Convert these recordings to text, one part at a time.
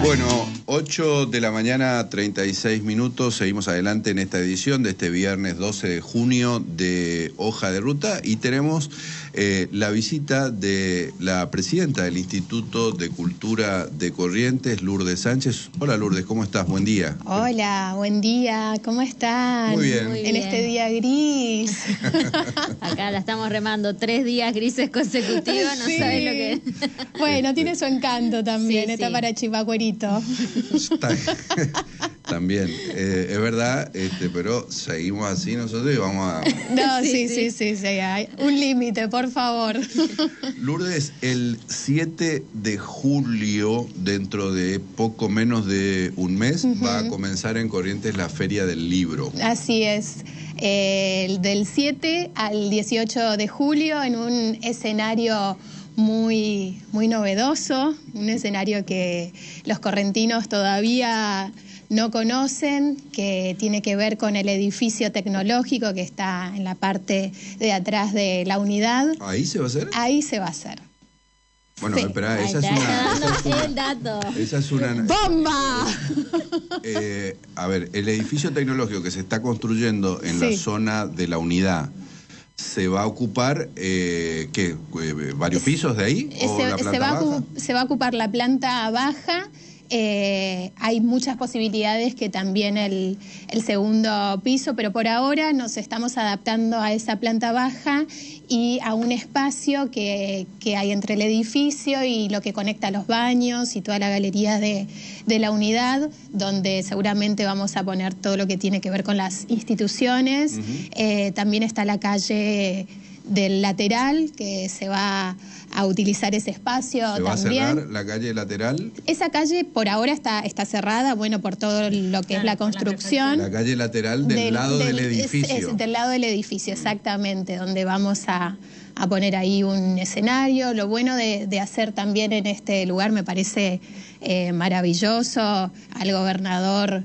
Bueno, 8 de la mañana, 36 minutos. Seguimos adelante en esta edición de este viernes 12 de junio de Hoja de Ruta y tenemos la visita de la presidenta del Instituto de Cultura de Corrientes, Lourdes Sánchez. Hola Lourdes, ¿cómo estás? Buen día. Hola, buen día, ¿cómo están? Muy bien. En este día gris. Acá la estamos remando 3 días grises consecutivos, no Sí. sabes lo que es. Bueno, tiene su encanto también, Sí, está sí. para chivacuerito. También, es verdad, pero seguimos así nosotros y vamos a... No, Sí, sí, hay un límite, por favor. Lourdes, el 7 de julio, dentro de poco menos de un mes, va a comenzar en Corrientes la Feria del Libro. Así es. Del 7 al 18 de julio en un escenario muy novedoso, un escenario que los correntinos todavía no conocen, que tiene que ver con el edificio tecnológico que está en la parte de atrás de la unidad. ¿Ahí se va a hacer? Ahí se va a hacer. Bueno, Sí. espera, Ahí esa es está una... dando el dato. Esa es una... ¡Bomba! A ver, el edificio tecnológico que se está construyendo en la Sí. zona de la unidad, ¿se va a ocupar varios pisos de ahí? ¿O la planta baja? Se va a ocupar la planta baja. Hay muchas posibilidades que también el segundo piso, pero por ahora nos estamos adaptando a esa planta baja y a un espacio que hay entre el edificio y lo que conecta los baños y toda la galería de la unidad, donde seguramente vamos a poner todo lo que tiene que ver con las instituciones. También está la calle del lateral, que se va a utilizar ese espacio. ¿Se va también a cerrar la calle lateral? Esa calle por ahora está cerrada, bueno, por todo lo que es la construcción. La calle lateral del lado del edificio. Es del lado del edificio, exactamente, donde vamos a poner ahí un escenario. Lo bueno de hacer también en este lugar me parece maravilloso, al gobernador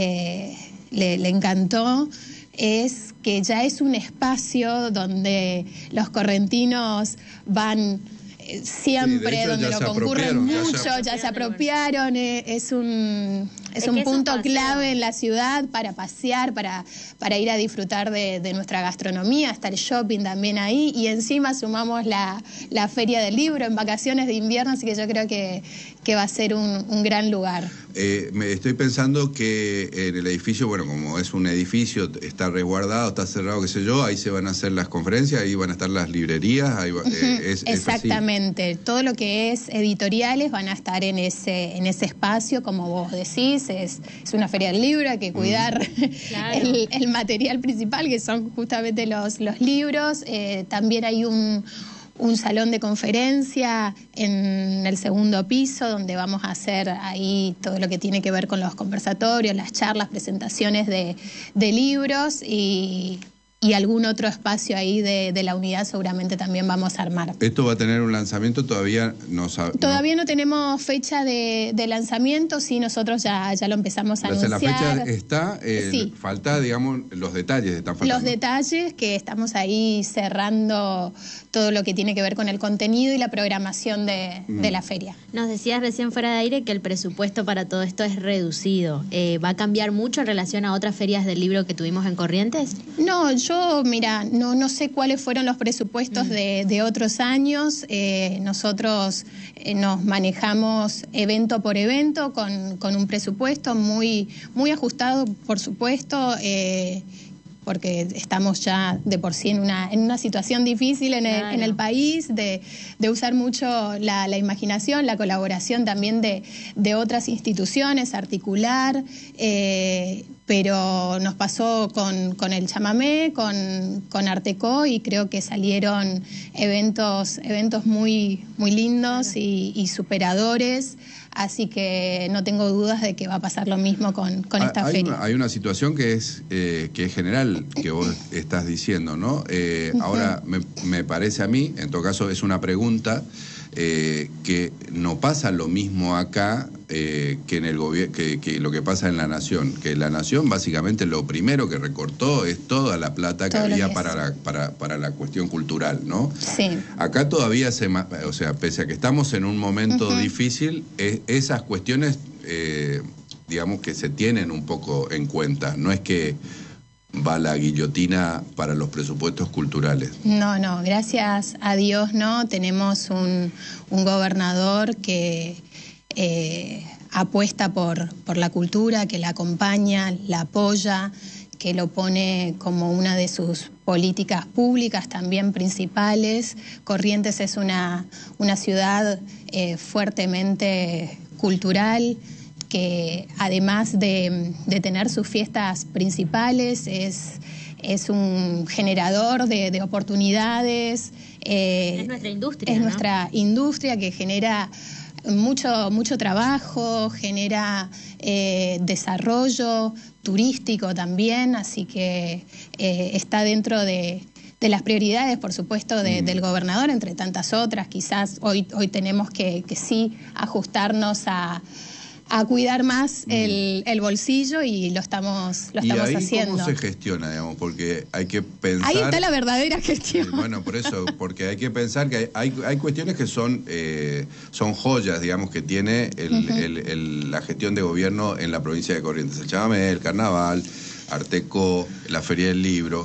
le encantó, es que ya es un espacio donde los correntinos van siempre, sí, donde lo concurren mucho, ya se apropiaron, es un punto clave en la ciudad para pasear, para ir a disfrutar de nuestra gastronomía, está el shopping también ahí, y encima sumamos la Feria del Libro en vacaciones de invierno, así que yo creo que va a ser un gran lugar. Me estoy pensando que en el edificio, bueno, como es un edificio, está resguardado, está cerrado, qué sé yo, ahí se van a hacer las conferencias, ahí van a estar las librerías, ahí exactamente, todo lo que es editoriales van a estar en ese espacio, como vos decís, es una feria del libro, hay que cuidar Claro. el material principal, que son justamente los libros. También hay un salón de conferencia en el segundo piso, donde vamos a hacer ahí todo lo que tiene que ver con los conversatorios, las charlas, presentaciones de libros y algún otro espacio ahí de la unidad seguramente también vamos a armar. ¿Esto va a tener un lanzamiento? Todavía no sabemos. Todavía no tenemos fecha de lanzamiento, sí, nosotros ya lo empezamos a anunciar. La fecha está, Sí. falta, digamos, los detalles están faltando. Los detalles, que estamos ahí cerrando todo lo que tiene que ver con el contenido y la programación de la feria. Nos decías recién fuera de aire que el presupuesto para todo esto es reducido. ¿Va a cambiar mucho en relación a otras ferias del libro que tuvimos en Corrientes? No, yo, mira, no sé cuáles fueron los presupuestos de otros años. Nosotros nos manejamos evento por evento con un presupuesto muy ajustado, por supuesto, porque estamos ya de por sí en una situación difícil en el país, de usar mucho la imaginación, la colaboración también de otras instituciones, articular, pero nos pasó con el chamamé, con Arteco, y creo que salieron eventos muy lindos y superadores. Así que no tengo dudas de que va a pasar lo mismo con esta feria. Hay una situación que es general, que vos estás diciendo, ¿no? Ahora, me parece a mí, en todo caso es una pregunta, que no pasa lo mismo acá que en el gobierno, que lo que pasa en la Nación, que la Nación básicamente lo primero que recortó es toda la plata que había para la cuestión cultural, ¿no? Sí. Acá todavía o sea, pese a que estamos en un momento difícil, esas cuestiones digamos que se tienen un poco en cuenta. No es que va la guillotina para los presupuestos culturales. No, gracias a Dios no. Tenemos un gobernador que apuesta por la cultura, que la acompaña, la apoya, que lo pone como una de sus políticas públicas también principales. Corrientes es una ciudad fuertemente cultural, que además de tener sus fiestas principales es un generador de oportunidades. Es nuestra industria. Es, ¿no?, nuestra industria que genera mucho trabajo, genera desarrollo turístico también, así que está dentro de las prioridades, por supuesto, del gobernador, entre tantas otras. Quizás hoy tenemos que sí ajustarnos a cuidar más el bolsillo, y lo estamos haciendo. ¿Cómo se gestiona, digamos? Porque hay que pensar... Ahí está la verdadera gestión. Bueno, por eso, porque hay que pensar que hay cuestiones que son joyas, digamos, que tiene la gestión de gobierno en la provincia de Corrientes. El chamamé, el carnaval, Arteco, la Feria del Libro,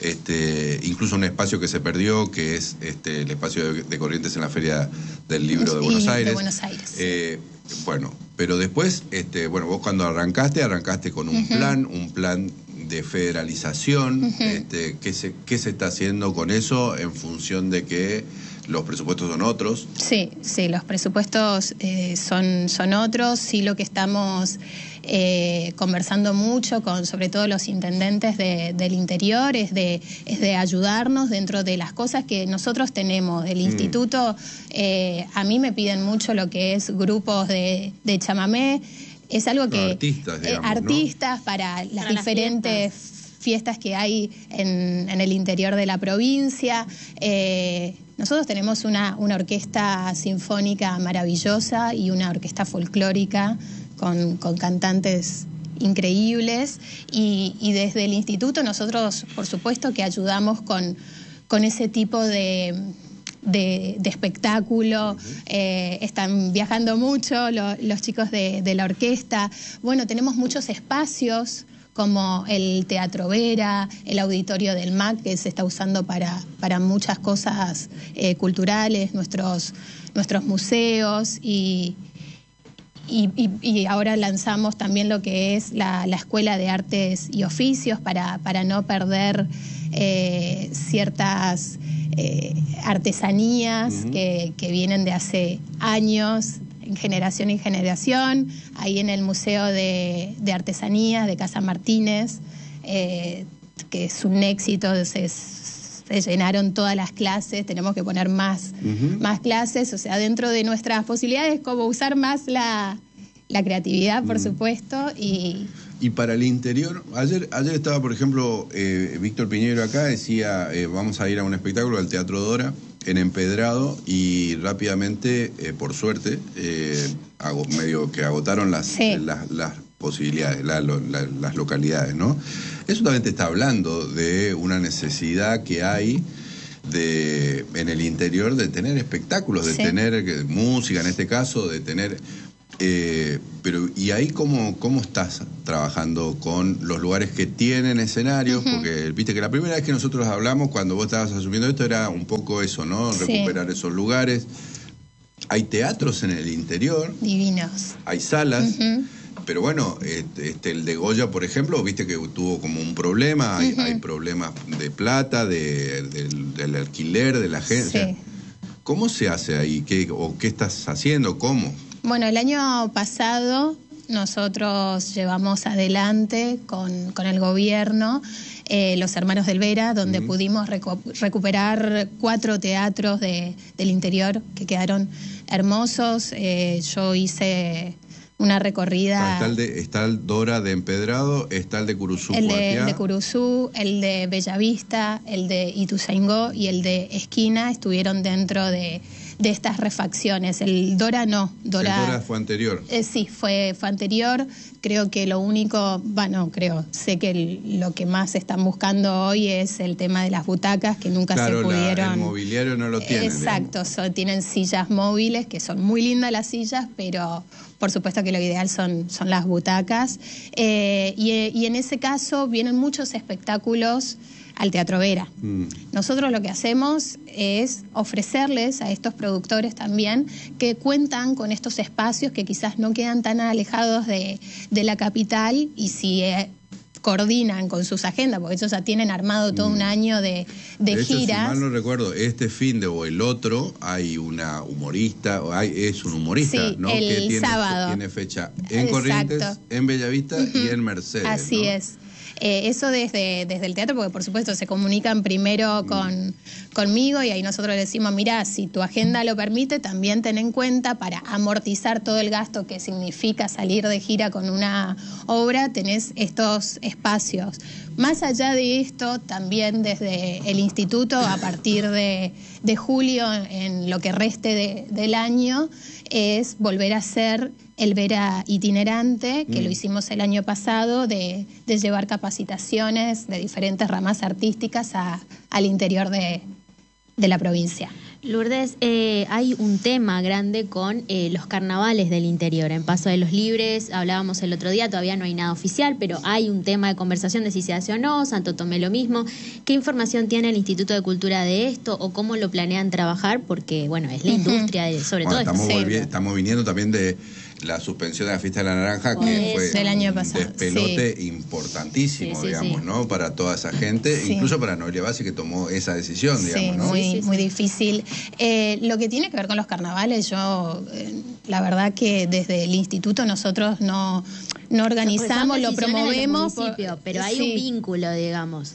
incluso un espacio que se perdió, que es el espacio de Corrientes en la Feria del Libro de Buenos Aires. De Buenos Aires. Bueno, pero después, vos cuando arrancaste con un plan de federalización. ¿Qué se está haciendo con eso en función de que los presupuestos son otros? Sí, los presupuestos son otros. Sí, lo que estamos conversando mucho con sobre todo los intendentes del interior es de ayudarnos dentro de las cosas que nosotros tenemos. Del instituto, a mí me piden mucho lo que es grupos de chamamé. Es algo que... artistas, digamos, artistas, ¿no?, para las diferentes fiestas que hay en el interior de la provincia. Nosotros tenemos una orquesta sinfónica maravillosa y una orquesta folclórica con cantantes increíbles, y desde el instituto nosotros, por supuesto, que ayudamos con ese tipo de espectáculo. Están viajando mucho los chicos de la orquesta. Bueno, tenemos muchos espacios como el Teatro Vera, el auditorio del MAC, que se está usando para muchas cosas culturales, nuestros museos, y ahora lanzamos también lo que es la Escuela de Artes y Oficios para no perder ciertas artesanías que vienen de hace años, en generación en generación. Ahí en el Museo de Artesanías de Casa Martínez, que es un éxito, se llenaron todas las clases. Tenemos que poner más clases, o sea, dentro de nuestras posibilidades, como usar más la creatividad, por supuesto. Y para el interior, ayer estaba, por ejemplo, Víctor Piñero acá, decía, vamos a ir a un espectáculo al Teatro Dora, en Empedrado, y rápidamente, por suerte, medio que agotaron las posibilidades, las localidades, ¿no? Eso también te está hablando de una necesidad que hay en el interior de tener espectáculos, de tener música, en este caso, de tener... pero ¿y ahí cómo estás trabajando con los lugares que tienen escenarios? Porque viste que la primera vez que nosotros hablamos, cuando vos estabas asumiendo esto, era un poco eso, ¿no? Recuperar esos lugares. Hay teatros en el interior. Divinos. Hay salas. Pero bueno, el de Goya, por ejemplo, viste que tuvo como un problema. Hay problemas de plata, del alquiler, de la gente. ¿Cómo se hace ahí? ¿Qué estás haciendo? ¿Cómo? Bueno, el año pasado nosotros llevamos adelante con el gobierno los Hermanos del Vera, donde pudimos recuperar 4 teatros del interior que quedaron hermosos. Yo hice una recorrida... Está el Dora de Empedrado, está el de Curuzú. El de Curuzú, el de Bellavista, el de Ituzaingó y el de Esquina estuvieron dentro de estas refacciones. El Dora no. El Dora fue anterior. Sí, fue anterior. Creo que lo único, sé que lo que más están buscando hoy es el tema de las butacas, que nunca se pudieron... el mobiliario no lo tienen. Exacto, tienen sillas móviles, que son muy lindas las sillas, pero por supuesto que lo ideal son las butacas. Y en ese caso vienen muchos espectáculos al Teatro Vera. Nosotros lo que hacemos es ofrecerles a estos productores también que cuentan con estos espacios que quizás no quedan tan alejados de la capital, y si coordinan con sus agendas, porque ellos ya tienen armado todo un año de hecho, giras. Si mal no recuerdo, este fin de o el otro hay una humorista, es un humorista, sí, ¿no? El sábado. Tiene fecha en Corrientes, en Bellavista y en Mercedes. Así es. Eso desde el teatro, porque por supuesto se comunican primero conmigo, y ahí nosotros le decimos, mirá, si tu agenda lo permite, también ten en cuenta, para amortizar todo el gasto que significa salir de gira con una obra, tenés estos espacios. Más allá de esto, también desde el instituto, a partir de julio, en lo que reste del año, es volver a hacer el Vera itinerante, que lo hicimos el año pasado, de llevar capacitaciones de diferentes ramas artísticas al interior de la provincia. Lourdes, hay un tema grande con los carnavales del interior. En Paso de los Libres, hablábamos el otro día, todavía no hay nada oficial, pero hay un tema de conversación de si se hace o no. Santo Tomé lo mismo. ¿Qué información tiene el Instituto de Cultura de esto, o cómo lo planean trabajar? Porque, bueno, es la industria, sobre todo. Estamos viniendo también de la suspensión de la Fiesta de la Naranja, que fue del año pasado, un despelote importantísimo, digamos, ¿no? Para toda esa gente, incluso para Noelia Bassi, que tomó esa decisión, digamos, ¿no? Muy difícil. Lo que tiene que ver con los carnavales, yo, la verdad que desde el instituto nosotros no organizamos, lo promovemos. Pero hay un vínculo, digamos.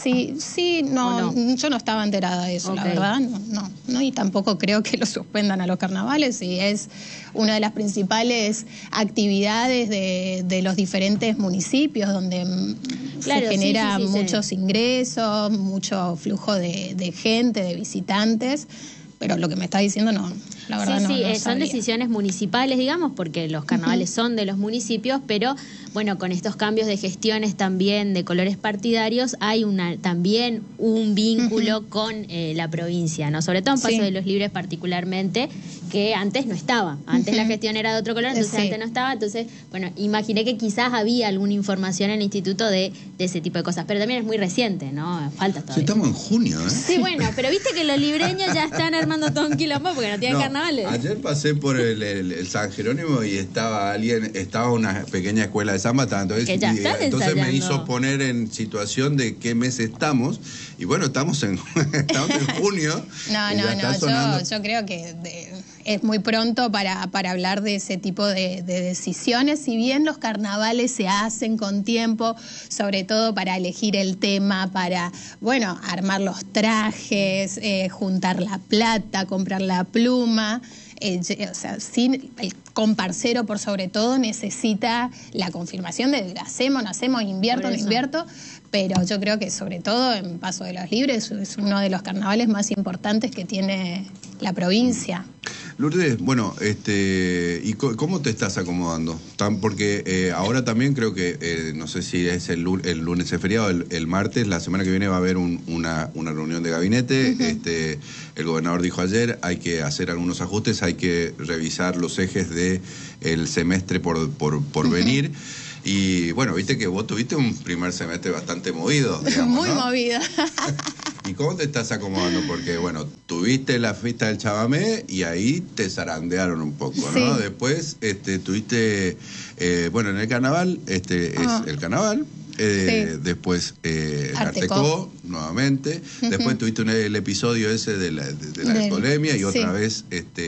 Sí, no, yo no estaba enterada de eso, la verdad, no, y tampoco creo que lo suspendan a los carnavales, y es una de las principales actividades de los diferentes municipios, donde se genera muchos ingresos, mucho flujo de gente, de visitantes. Pero lo que me está diciendo la verdad no son sabría. decisiones municipales, digamos, porque los carnavales son de los municipios, pero bueno, con estos cambios de gestiones también de colores partidarios, hay también un vínculo con la provincia, ¿no? Sobre todo en Paso de los Libres particularmente, que antes no estaba. Antes la gestión era de otro color, entonces antes no estaba. Entonces, bueno, imaginé que quizás había alguna información en el instituto de ese tipo de cosas, pero también es muy reciente, ¿no? Falta todavía. Sí, estamos en junio, ¿eh? Sí, bueno, pero viste que los libreños ya están armando todo un quilombo porque no tienen carnavales. Ayer pasé por el San Jerónimo y estaba una pequeña escuela de samba, entonces me hizo poner en situación de qué mes estamos, y bueno, estamos en junio. Yo creo que es muy pronto para hablar de ese tipo de decisiones, si bien los carnavales se hacen con tiempo, sobre todo para elegir el tema, para, armar los trajes, juntar la plata, comprar la pluma. El comparsero, por sobre todo, necesita la confirmación de hacemos, no hacemos, invierto, no invierto, pero yo creo que sobre todo en Paso de los Libres es uno de los carnavales más importantes que tiene la provincia. Lourdes, ¿y cómo te estás acomodando? Porque ahora también creo que, no sé si es el lunes es feriado, el martes, la semana que viene va a haber una reunión de gabinete. El gobernador dijo ayer, hay que hacer algunos ajustes, hay que revisar los ejes del semestre por venir. Y bueno, viste que vos tuviste un primer semestre bastante movido, digamos, muy movido. ¿Y cómo te estás acomodando? Porque, tuviste la fiesta del Chabamé y ahí te zarandearon un poco, ¿no? Sí. Después tuviste, en el carnaval, es el carnaval. Después Artecó nuevamente. Después tuviste el episodio ese de la alcoholemia y otra vez,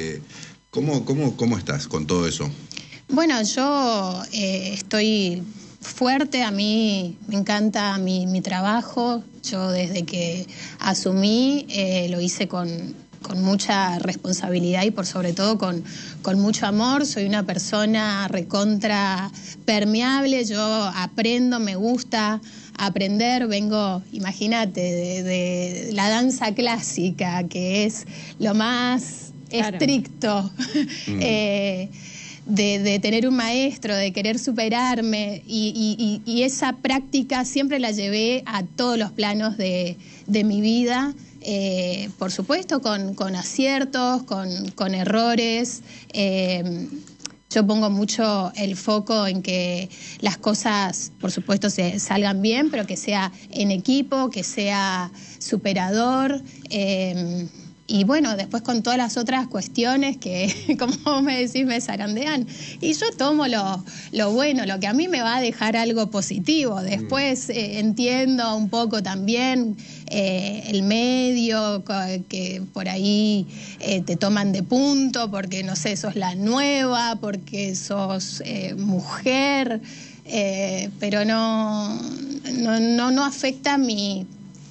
¿cómo estás con todo eso? Bueno, yo estoy fuerte, a mí me encanta mi trabajo. Yo desde que asumí lo hice con mucha responsabilidad y por sobre todo con mucho amor. Soy una persona recontra permeable, yo aprendo, me gusta aprender, vengo, imagínate, de la danza clásica, que es lo más Claro. estricto, de tener un maestro, de querer superarme, y esa práctica siempre la llevé a todos los planos de mi vida, por supuesto con aciertos, con errores. Yo pongo mucho el foco en que las cosas, por supuesto, se salgan bien, pero que sea en equipo, que sea superador. Y bueno, después con todas las otras cuestiones que, como vos me decís, me zarandean. Y yo tomo lo bueno, lo que a mí me va a dejar algo positivo. Después entiendo un poco también el medio, que por ahí te toman de punto, porque, no sé, sos la nueva, porque sos mujer, pero no afecta mi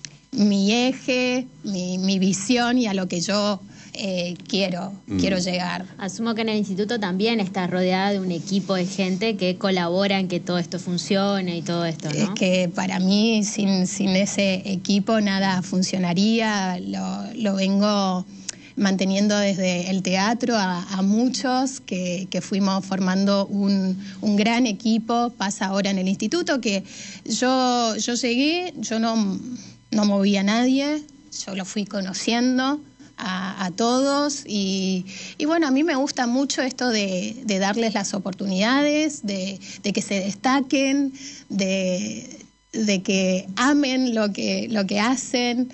eje, mi visión y a lo que yo quiero llegar. Asumo que en el instituto también estás rodeada de un equipo de gente que colabora en que todo esto funcione y todo esto, ¿no? Es que para mí sin ese equipo nada funcionaría. Lo vengo manteniendo desde el teatro a muchos que fuimos formando un gran equipo. Pasa ahora en el instituto que yo llegué, yo no movía a nadie, yo lo fui conociendo a todos y bueno, a mí me gusta mucho esto de darles las oportunidades, de que se destaquen, de que amen lo que hacen.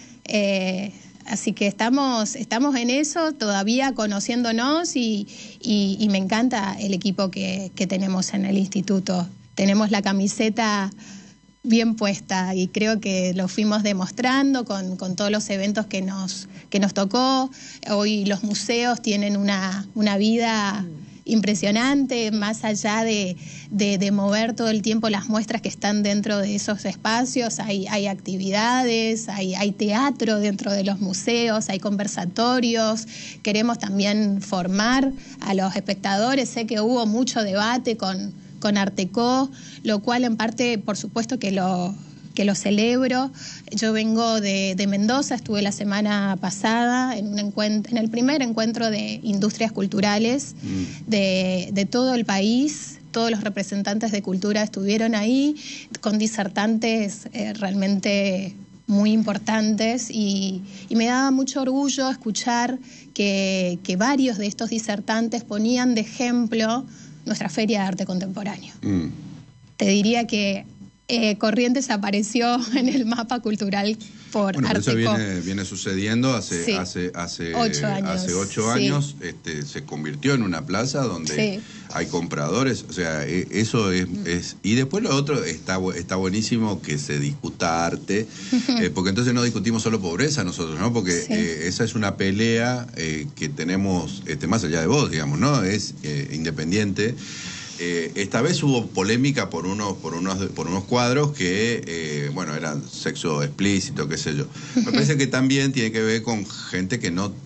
Así que estamos en eso, todavía conociéndonos y me encanta el equipo que tenemos en el instituto. Tenemos la camiseta bien puesta y creo que lo fuimos demostrando con todos los eventos que nos tocó. Hoy los museos tienen una vida impresionante, más allá de mover todo el tiempo las muestras que están dentro de esos espacios. Hay actividades, hay teatro dentro de los museos, hay conversatorios. Queremos también formar a los espectadores. Sé que hubo mucho debate con Artecó, lo cual en parte, por supuesto, que lo celebro. Yo vengo de Mendoza, estuve la semana pasada en el primer encuentro de industrias culturales de todo el país. Todos los representantes de cultura estuvieron ahí, con disertantes realmente muy importantes, y me daba mucho orgullo escuchar que varios de estos disertantes ponían de ejemplo nuestra Feria de Arte Contemporáneo. Te diría que Corrientes apareció en el mapa cultural por Artecó. Eso viene sucediendo hace 8 años. Hace 8 años se convirtió en una plaza donde hay compradores, o sea, eso es. Y después lo otro, está buenísimo que se discuta arte, porque entonces no discutimos solo pobreza nosotros, ¿no? Porque esa es una pelea que tenemos más allá de vos, digamos, ¿no? Es independiente. Esta vez hubo polémica por unos cuadros que, bueno, eran sexo explícito, qué sé yo. Me parece que también tiene que ver con gente que no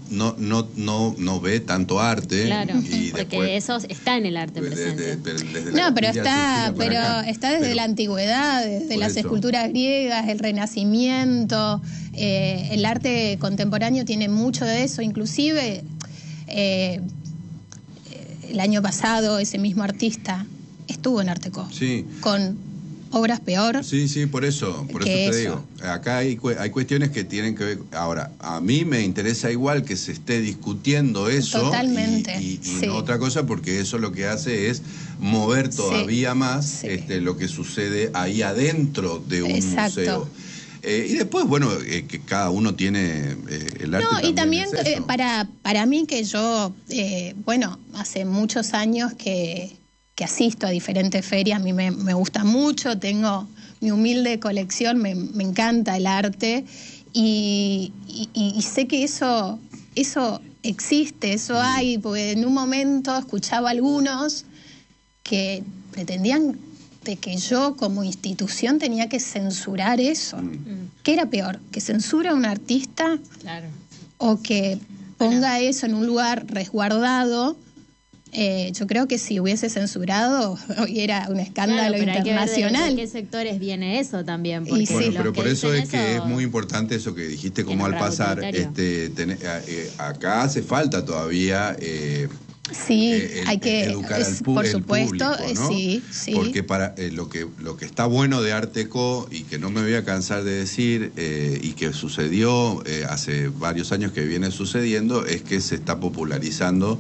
ve tanto arte. Claro, y porque después, eso está en el arte presente. Pero está desde la antigüedad, desde las esculturas griegas, el Renacimiento. El arte contemporáneo tiene mucho de eso, inclusive. El año pasado ese mismo artista estuvo en Artecó, con obras peor. Sí, por eso te digo. Acá hay cuestiones que tienen que ver. Ahora, a mí me interesa igual que se esté discutiendo eso. Totalmente. Y no otra cosa, porque eso lo que hace es mover todavía más lo que sucede ahí adentro de un museo. Y después, bueno, que cada uno tiene el arte. No, y también para mí, que yo, bueno, hace muchos años que asisto a diferentes ferias, a mí me gusta mucho, tengo mi humilde colección, me encanta el arte, y sé que eso existe, eso hay, porque en un momento escuchaba a algunos que pretendían de que yo como institución tenía que censurar eso. ¿Qué era peor? ¿Que censura a un artista? Claro. ¿O que ponga eso en un lugar resguardado yo creo que si hubiese censurado, hoy era un escándalo pero internacional. Hay que ver de qué sectores viene eso también. Porque bueno, pero por eso es que es muy importante eso que dijiste, como al pasar, acá hace falta todavía... Sí, hay que educar por supuesto, público, ¿no? sí. Porque para lo que está bueno de Arteco, y que no me voy a cansar de decir, y que sucedió hace varios años que viene sucediendo, es que se está popularizando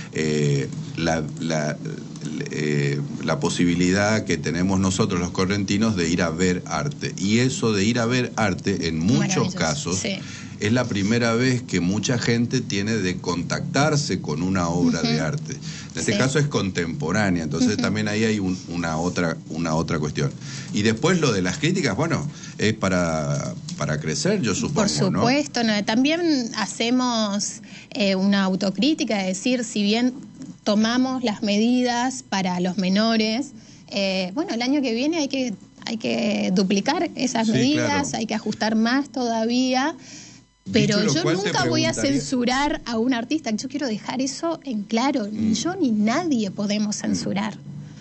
la posibilidad que tenemos nosotros los correntinos de ir a ver arte. Y eso de ir a ver arte, en muchos casos, sí, es la primera vez que mucha gente tiene de contactarse con una obra de arte. En este caso es contemporánea, entonces también ahí hay una otra cuestión. Y después lo de las críticas, bueno, es para crecer, yo supongo. Por supuesto, ¿no? También hacemos una autocrítica, es decir, si bien tomamos las medidas para los menores, bueno, el año que viene hay que duplicar esas medidas, claro, hay que ajustar más todavía. Pero yo nunca voy a censurar a un artista. Yo quiero dejar eso en claro. Ni yo ni nadie podemos censurar.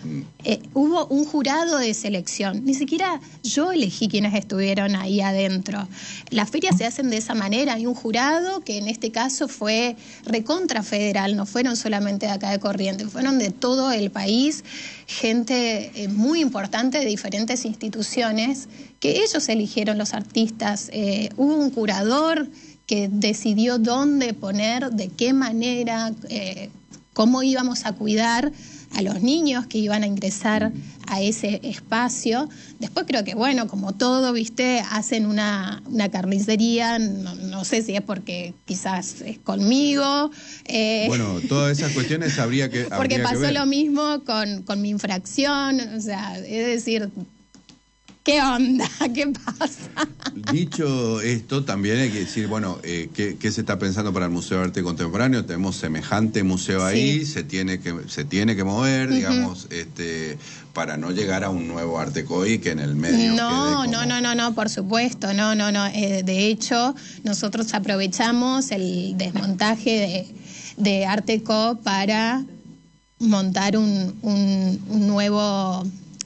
Hubo un jurado de selección. Ni siquiera yo elegí quienes estuvieron ahí adentro. Las ferias se hacen de esa manera. Hay un jurado que en este caso fue recontra federal. No fueron solamente de acá de Corrientes. Fueron de todo el país. Gente muy importante de diferentes instituciones que ellos eligieron los artistas. Hubo un curador que decidió dónde poner, de qué manera, cómo íbamos a cuidar a los niños que iban a ingresar a ese espacio. Después creo que, bueno, como todo, ¿viste? Hacen una carnicería, no sé si es porque quizás es conmigo. Bueno, todas esas cuestiones habría que porque pasó ver. Lo mismo con mi infracción, o sea, es decir... ¿Qué onda? ¿Qué pasa? Dicho esto, también hay que decir, bueno, ¿qué se está pensando para el Museo de Arte Contemporáneo? Tenemos semejante museo ahí, se tiene que mover, digamos, para no llegar a un nuevo Artecoí que en el medio No, por supuesto, no. De hecho, nosotros aprovechamos el desmontaje de Arteco para montar un nuevo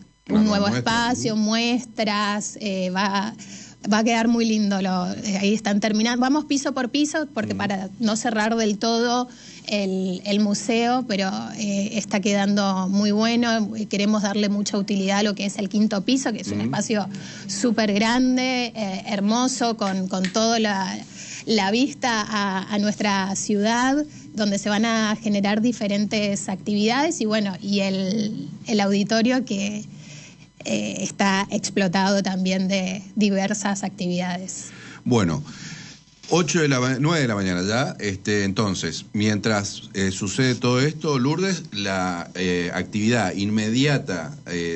espacio, muestras, va a quedar muy lindo. Ahí están terminando. Vamos piso por piso, porque para no cerrar del todo el museo, pero está quedando muy bueno. Queremos darle mucha utilidad a lo que es el quinto piso, que es un espacio súper grande, hermoso, con toda la vista a nuestra ciudad, donde se van a generar diferentes actividades, y bueno, y el auditorio que está explotado también de diversas actividades. Bueno, 9 de la mañana ya, entonces, mientras sucede todo esto, Lourdes, la actividad inmediata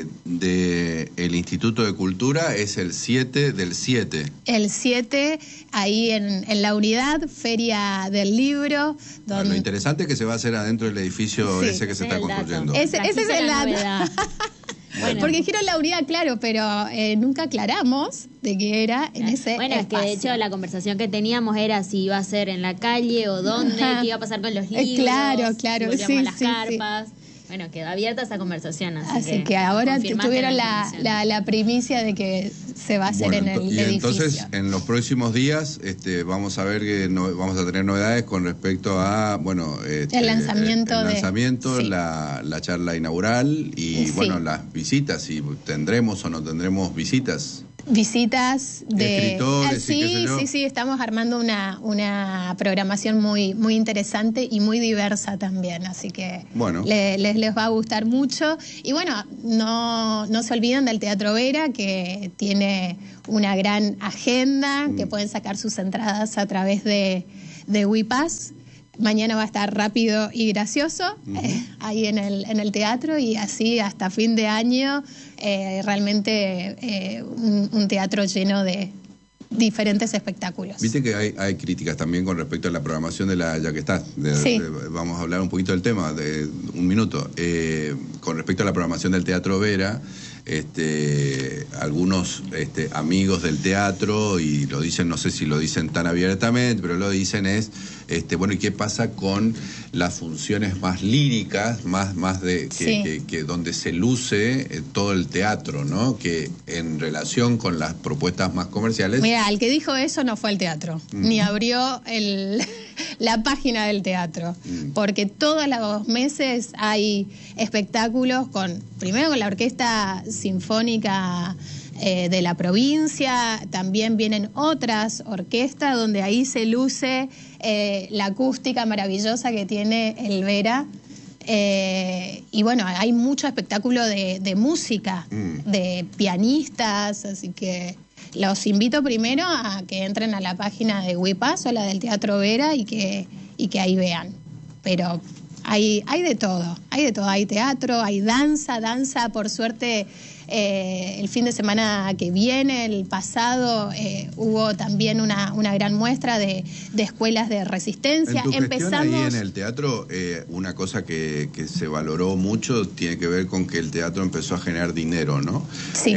del Instituto de Cultura es el 7 del 7. El 7, ahí en la unidad, Feria del Libro. Donde... Lo interesante es que se va a hacer adentro del edificio ese que se está construyendo. Ese es el dato. Bueno. Porque dijeron la unidad, claro, pero nunca aclaramos de qué era en ese Bueno, espacio. Es que de hecho la conversación que teníamos era si iba a ser en la calle o dónde, qué iba a pasar con los libros. Claro, sí, a las carpas. Sí. Bueno, quedó abierta esa conversación. Así que ahora tuvieron la primicia de que se va a hacer en el edificio. Entonces, en los próximos días vamos a ver que vamos a tener novedades con respecto a, bueno, el lanzamiento, la charla inaugural y, bueno, las visitas, si tendremos o no tendremos visitas. Visitas de escritores, sí, estamos armando una programación muy interesante y muy diversa también, así que bueno, les va a gustar mucho. Y bueno, no se olviden del Teatro Vera, que tiene una gran agenda, que pueden sacar sus entradas a través de WePass. Mañana va a estar Rápido y Gracioso ahí en el teatro, y así hasta fin de año realmente un teatro lleno de diferentes espectáculos. Viste que hay críticas también con respecto a la programación ya que estás. Vamos a hablar un poquito del tema de un minuto. Con respecto a la programación del Teatro Vera, algunos amigos del teatro, y lo dicen, no sé si lo dicen tan abiertamente, pero lo dicen es, bueno, ¿y qué pasa con las funciones más líricas, más de que donde se luce todo el teatro, ¿no? Que en relación con las propuestas más comerciales... Mira, el que dijo eso no fue al teatro, ni abrió la página del teatro, porque todos los meses hay espectáculos primero con la Orquesta Sinfónica de la provincia, también vienen otras orquestas donde ahí se luce la acústica maravillosa que tiene el Vera. Y bueno, hay mucho espectáculo de música, de pianistas, así que los invito primero a que entren a la página de Huipazo, la del Teatro Vera, y que ahí vean. Pero hay de todo, hay teatro, hay danza, por suerte. El fin de semana que viene, el pasado, hubo también una gran muestra de escuelas de resistencia. En tu gestión ahí en el teatro, una cosa que se valoró mucho tiene que ver con que el teatro empezó a generar dinero, ¿no? Sí.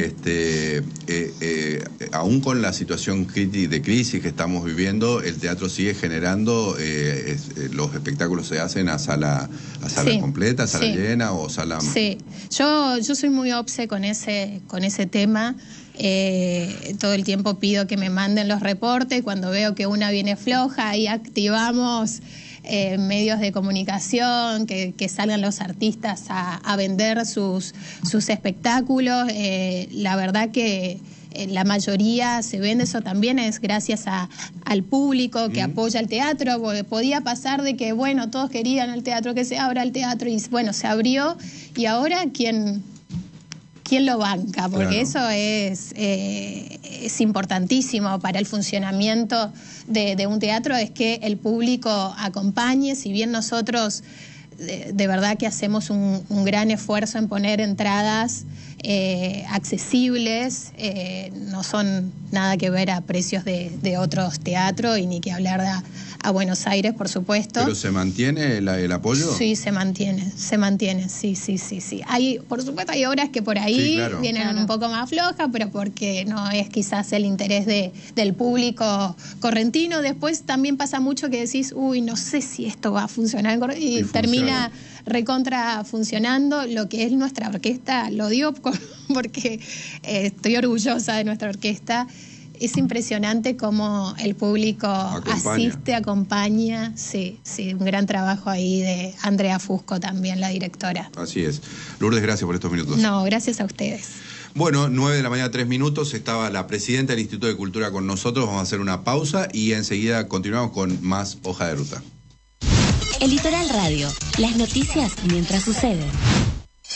Aún con la situación de crisis que estamos viviendo, el teatro sigue generando, los espectáculos se hacen a sala completa, sala llena o sala... Sí, yo soy muy obse con ese tema. Todo el tiempo pido que me manden los reportes. Cuando veo que una viene floja, ahí activamos medios de comunicación, que salgan los artistas a vender sus espectáculos. La verdad que la mayoría se vende, eso también es gracias al público que apoya el teatro. Podía pasar de que, bueno, todos querían el teatro, que se abra el teatro, y bueno, se abrió, y ahora ¿quién lo banca? Porque eso es importantísimo para el funcionamiento de un teatro, es que el público acompañe. Si bien nosotros de verdad que hacemos un gran esfuerzo en poner entradas accesibles, no son nada que ver a precios de otros teatros, y ni que hablar a Buenos Aires, por supuesto. ¿Pero se mantiene el apoyo? Sí, se mantiene, sí. Por supuesto hay obras que por ahí vienen un poco más flojas, pero porque no es quizás el interés del público correntino. Después también pasa mucho que decís, no sé si esto va a funcionar, y termina recontra funcionando. Lo que es nuestra orquesta, lo digo porque estoy orgullosa de nuestra orquesta. Es impresionante cómo el público asiste, acompaña. Sí, un gran trabajo ahí de Andrea Fusco también, la directora. Así es. Lourdes, gracias por estos minutos. No, gracias a ustedes. Bueno, 9:03 a.m, estaba la presidenta del Instituto de Cultura con nosotros. Vamos a hacer una pausa y enseguida continuamos con más Hoja de Ruta. El Litoral Radio, las noticias mientras suceden.